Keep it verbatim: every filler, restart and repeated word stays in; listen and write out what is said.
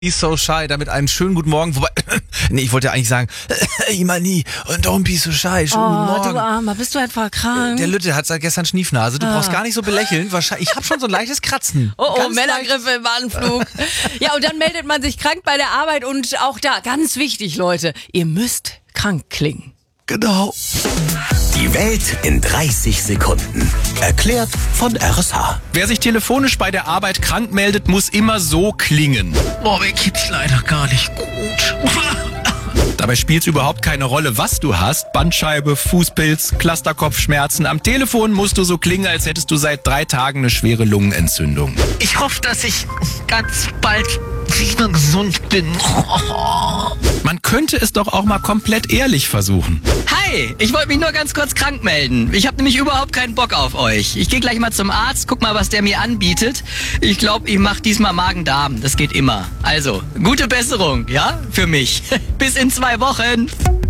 Be so shy, damit einen schönen guten Morgen. Wobei, nee, ich wollte ja eigentlich sagen, Imani und don't be so shy. Schönen oh, guten Morgen. Du Armer, bist du etwa krank? Der Lütte hat seit gestern Schniefnase. Du ah. brauchst gar nicht so belächeln. Wahrscheinlich, ich habe schon so ein leichtes Kratzen. Oh, oh, Männergriffe im Anflug. Ja, und dann meldet man sich krank bei der Arbeit und auch da, ganz wichtig, Leute, ihr müsst krank klingen. Genau. Die Welt in dreißig Sekunden. Erklärt von R S H. Wer sich telefonisch bei der Arbeit krank meldet, muss immer so klingen. Boah, mir geht's leider gar nicht gut. Dabei spielt es überhaupt keine Rolle, was du hast. Bandscheibe, Fußpilz, Clusterkopfschmerzen. Am Telefon musst du so klingen, als hättest du seit drei Tagen eine schwere Lungenentzündung. Ich hoffe, dass ich ganz bald wieder gesund bin. Man könnte es doch auch mal komplett ehrlich versuchen. Hi, ich wollte mich nur ganz kurz krank melden. Ich habe nämlich überhaupt keinen Bock auf euch. Ich gehe gleich mal zum Arzt, guck mal, was der mir anbietet. Ich glaube, ich mache diesmal Magen-Darm. Das geht immer. Also, gute Besserung, ja? Für mich. Bis in zwei Wochen.